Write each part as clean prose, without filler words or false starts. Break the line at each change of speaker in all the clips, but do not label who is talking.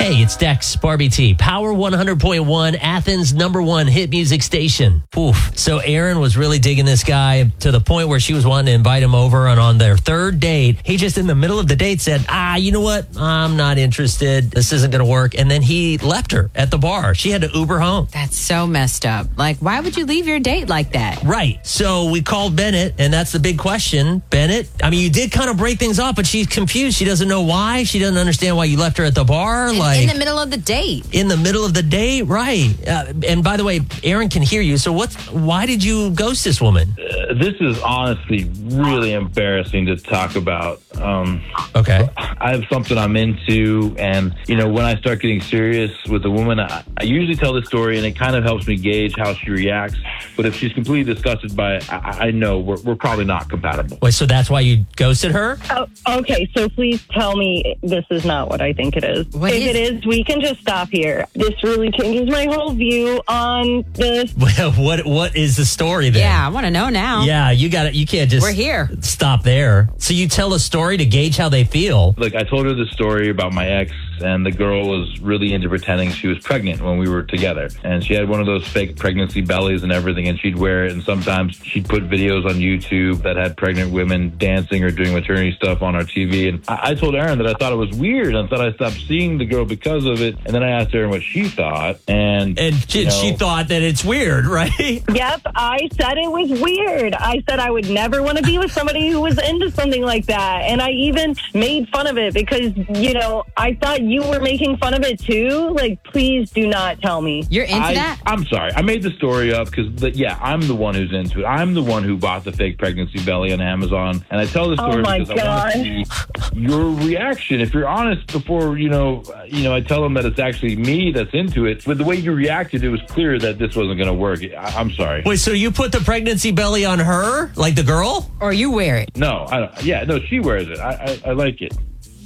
Hey, it's Dex, Barbie T, Power 100.1, Athens' #1 hit music station. Oof. So Aaron was really digging this guy to the point where she was wanting to invite him over, and on their third date, he just in the middle of the date said, you know what? I'm not interested. This isn't going to work. And then he left her at the bar. She had to Uber home.
That's so messed up. Like, why would you leave your date like that?
Right. So we called Bennett, and that's the big question. Bennett, I mean, you did kind of break things off, but she's confused. She doesn't know why. She doesn't understand why you left her at the bar.
In the middle of the date.
In the middle of the date, right. And by the way, Aaron can hear you. So why did you ghost this woman?
This is honestly really embarrassing to talk about.
Okay.
I have something I'm into, and, when I start getting serious with a woman, I usually tell the story, and it kind of helps me gauge how she reacts. But if she's completely disgusted by it, I know we're probably not compatible.
Wait, so that's why you ghosted her?
Oh, okay, so please tell me this is not what I think it is. If it is, we can just stop here. This really changes my whole view on this.
Well, what is the story then?
Yeah, I want to know now.
Yeah, you got it. You can't just
We're here.
Stop there. So you tell a story to gauge how they feel.
Like, I told her the story about my ex, and the girl was really into pretending she was pregnant when we were together. And she had one of those fake pregnancy bellies and everything, and she'd wear it. And sometimes she'd put videos on YouTube that had pregnant women dancing or doing maternity stuff on our TV. And I told Erin that I thought it was weird, and thought I stopped seeing the girl because of it. And then I asked Erin what she thought. And
she thought that it's weird, right?
Yep, I said it was weird. I said I would never want to be with somebody who was into something like that. And I even made fun of it because, I thought you were making fun of it too. Like, please do not tell me.
You're into that?
I'm sorry. I made the story up because, I'm the one who's into it. I'm the one who bought the fake pregnancy belly on Amazon. And I tell the story because I want to see your reaction. If you're honest before, I tell them that it's actually me that's into it. But the way you reacted, it was clear that this wasn't going to work. I'm sorry.
Wait, so you put the pregnancy belly on her, like the girl?
Or you wear it?
No, I don't. Yeah, no, she wears it. I like it.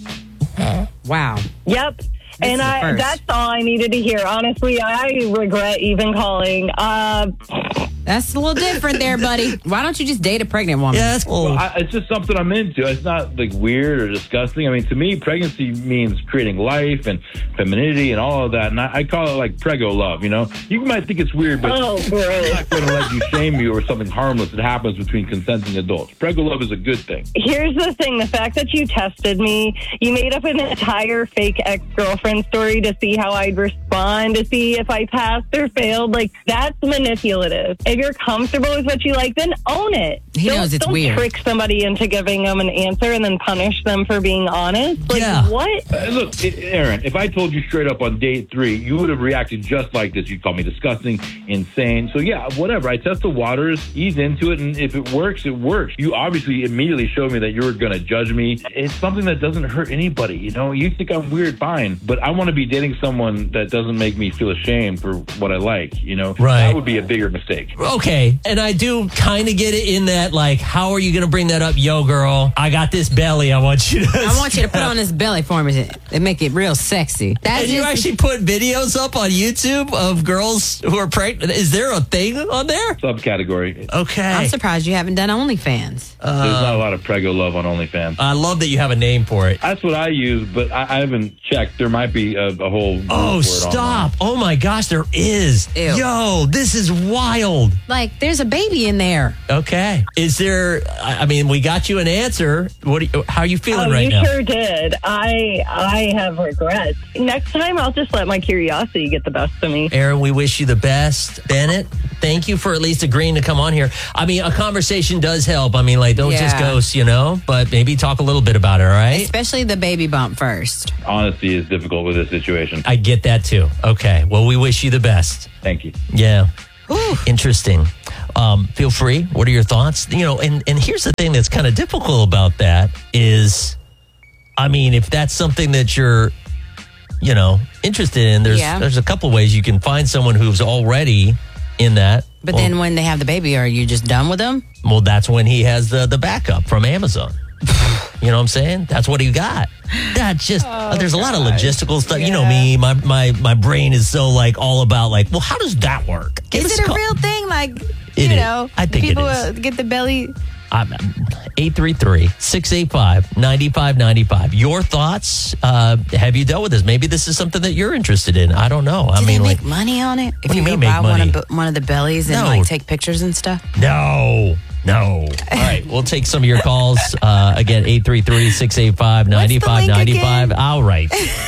Wow.
Yep. And that's all I needed to hear. Honestly, I regret even calling.
That's a little different there, buddy. Why don't you just date a pregnant woman?
Yeah, that's cool.
Well, it's just something I'm into. It's not like weird or disgusting. I mean, to me, pregnancy means creating life and femininity and all of that. And I call it like prego love, You might think it's weird, but I'm not going to let you shame you or something harmless that happens between consenting adults. Prego love is a good thing.
Here's the thing. The fact that you tested me, you made up an entire fake ex-girlfriend story to see how I'd respond, to see if I passed or failed. Like, that's manipulative. If you're comfortable with what you like, then own it.
He knows it's weird.
Don't trick somebody into giving them an answer and then punish them for being honest. Like, what?
Look, Aaron, if I told you straight up on date 3, you would have reacted just like this. You'd call me disgusting, insane. So yeah, whatever. I test the waters, ease into it, and if it works, it works. You obviously immediately showed me that you were going to judge me. It's something that doesn't hurt anybody, You think I'm weird, fine. But I want to be dating someone that doesn't make me feel ashamed for what I like,
Right.
That would be a bigger mistake.
Okay, and I do kind of get it in that, like, how are you going to bring that up? Yo, girl, I got this belly. I want you to
put on this belly for me and make it real sexy.
And you actually put videos up on YouTube of girls who are pregnant. Is there a thing on there?
Subcategory.
Okay.
I'm surprised you haven't done OnlyFans.
There's not a lot of prego love on OnlyFans.
I love that you have a name for it.
That's what I use, but I haven't checked. There might be a whole...
Oh, stop. Oh, my gosh, there is.
Ew.
Yo, this is wild.
Like, there's a baby in there.
Okay. Is there... I mean, we got you an answer. How are you feeling right now?
You sure did. I have regrets. Next time, I'll just let my curiosity get the best of me.
Aaron, we wish you the best. Bennett, thank you for at least agreeing to come on here. I mean, a conversation does help. I mean, like, don't just ghost, but maybe talk a little bit about it, all right?
Especially the baby bump first.
Honesty is difficult with this situation.
I get that, too. Okay. Well, we wish you the best.
Thank you.
Yeah. Ooh. Interesting. Feel free. What are your thoughts? And here's the thing that's kind of difficult about that is, I mean, if that's something that you're, interested in, there's a couple ways you can find someone who's already in that.
But then when they have the baby, are you just done with them?
Well, that's when he has the backup from Amazon. You know what I'm saying? That's what he got. That's just, there's a lot of logistical stuff.
Yeah.
You know me, my brain is so like all about like, well, how does that work?
Is it a real thing? Like,
I think
people
it is.
get the belly
833-685-9595. Your thoughts? Have you dealt with this? Maybe this is something that you're interested in. I don't know.
Do they make money on it?
What do you mean
buy
make money?
one of the bellies and like take pictures and stuff?
No. All right, we'll take some of your calls. Again, 833-685-9595. All right.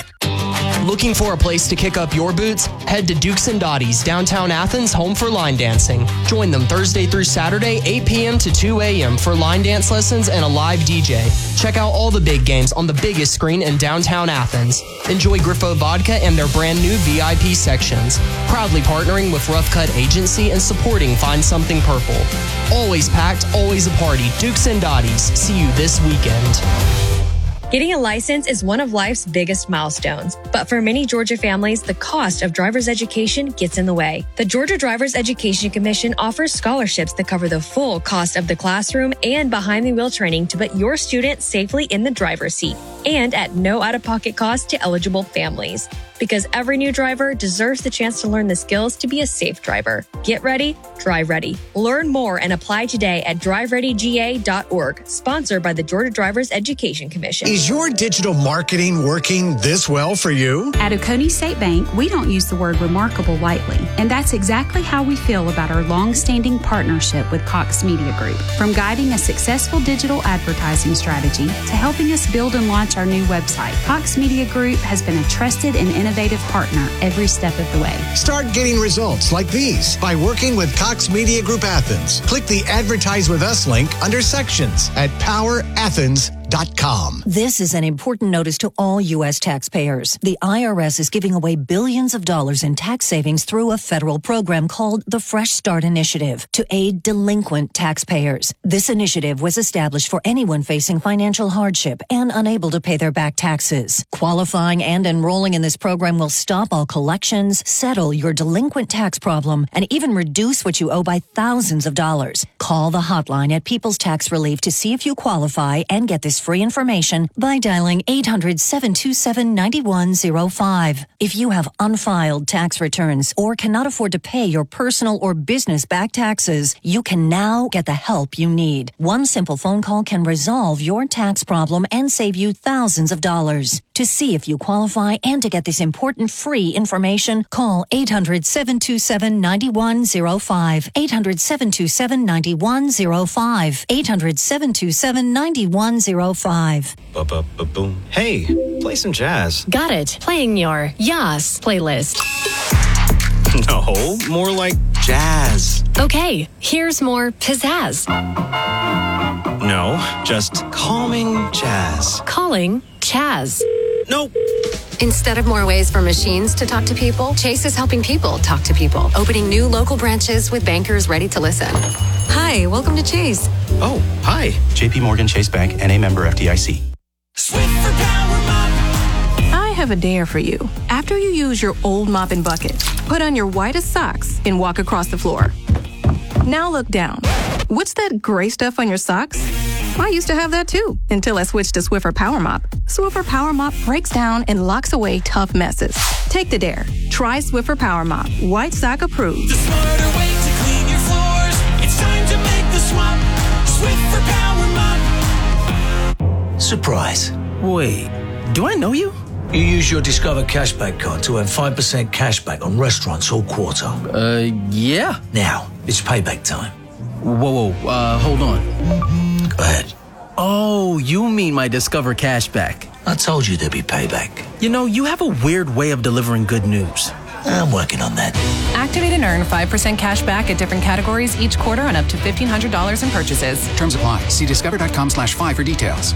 Looking for a place to kick up your boots? Head to Dukes and Dottie's, downtown Athens, home for line dancing. Join them Thursday through Saturday, 8 p.m. to 2 a.m. for line dance lessons and a live DJ. Check out all the big games on the biggest screen in downtown Athens. Enjoy Griffo Vodka and their brand new VIP sections. Proudly partnering with Rough Cut Agency and supporting Find Something Purple. Always packed, always a party. Dukes and Dottie's. See you this weekend.
Getting a license is one of life's biggest milestones, but for many Georgia families, the cost of driver's education gets in the way. The Georgia Driver's Education Commission offers scholarships that cover the full cost of the classroom and behind-the-wheel training to put your student safely in the driver's seat, and at no out-of-pocket cost to eligible families. Because every new driver deserves the chance to learn the skills to be a safe driver. Get ready, drive ready. Learn more and apply today at drivereadyga.org, sponsored by the Georgia Drivers Education Commission.
Is your digital marketing working this well for you?
At Oconee State Bank, we don't use the word remarkable lightly, and that's exactly how we feel about our long-standing partnership with Cox Media Group. From guiding a successful digital advertising strategy to helping us build and launch our new website, Cox Media Group has been a trusted and innovative partner every step of the way.
Start getting results like these by working with Cox Media Group Athens. Click the Advertise with Us link under Sections at powerathens.com.
This is an important notice to all U.S. taxpayers. The IRS is giving away billions of dollars in tax savings through a federal program called the Fresh Start Initiative to aid delinquent taxpayers. This initiative was established for anyone facing financial hardship and unable to pay their back taxes. Qualifying and enrolling in this program will stop all collections, settle your delinquent tax problem, and even reduce what you owe by thousands of dollars. Call the hotline at People's Tax Relief to see if you qualify and get this free information by dialing 800-727-9105. If you have unfiled tax returns or cannot afford to pay your personal or business back taxes, you can now get the help you need. One simple phone call can resolve your tax problem and save you thousands of dollars. To see if you qualify and to get this important free information, call 800-727-9105. 800-727-9105. 800-727-9105.
Boom. Hey, play some jazz.
Got it. Playing your Yas playlist.
No, more like jazz.
Okay, here's more pizzazz.
No, just calming jazz.
Calling Chaz.
Nope.
Instead of more ways for machines to talk to people, Chase is helping people talk to people, opening new local branches with bankers ready to listen. Hi, welcome to Chase.
Oh, hi. JP Morgan Chase Bank, NA member FDIC.
Swiffer Power Mop. I have a dare for you. After you use your old mop and bucket, put on your whitest socks and walk across the floor. Now look down. What's that gray stuff on your socks? I used to have that too, until I switched to Swiffer Power Mop. Swiffer Power Mop breaks down and locks away tough messes. Take the dare. Try Swiffer Power Mop. White sock approved.
The smarter way to clean your floors. It's time to make the swap. Swiffer Power Mop.
Surprise. Wait, do I know you? You use your Discover Cashback card to earn 5% cashback on restaurants all quarter.
Yeah.
Now, it's payback time.
Whoa, hold on.
Go ahead.
Oh, you mean my Discover Cashback.
I told you there'd be payback.
You know, you have a weird way of delivering good news.
I'm working on that.
Activate and earn 5% cash back at different categories each quarter on up to $1,500 in purchases.
Terms apply. See discover.com/5 for details.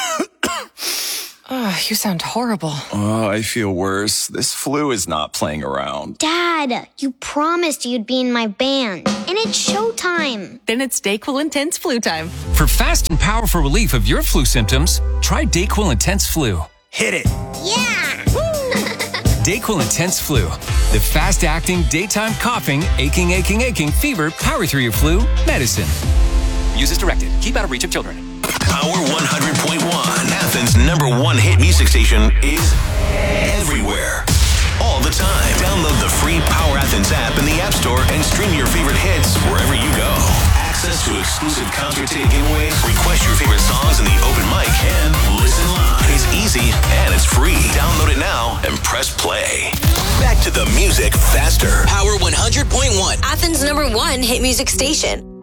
Oh, you sound horrible.
Oh, I feel worse. This flu is not playing around.
Dad, you promised you'd be in my band. And it's showtime.
Then it's DayQuil Intense Flu time.
For fast and powerful relief of your flu symptoms, try DayQuil Intense Flu.
Hit it.
Yeah.
DayQuil Intense Flu. The fast-acting, daytime coughing, aching, fever, power through your flu medicine.
Use as directed. Keep out of reach of children.
Power 100.1, Athens' #1 hit music station, is everywhere. All the time. Download the free Power Athens app in the App Store and stream your favorite hits wherever you go. Access to exclusive concert ticket giveaways, request your favorite songs in the open mic, and listen live. It's easy and it's free. Download it now and press play. Back to the music faster.
Power 100.1. Athens' #1 hit music station.